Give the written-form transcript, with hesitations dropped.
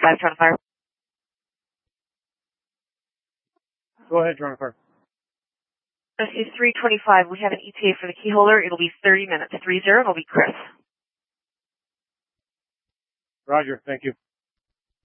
325, trying to fire. Go ahead, trying to fire. Rescue 325, we have an ETA for the key holder. It'll be 30 minutes. 30, it'll be Chris. Roger, thank you.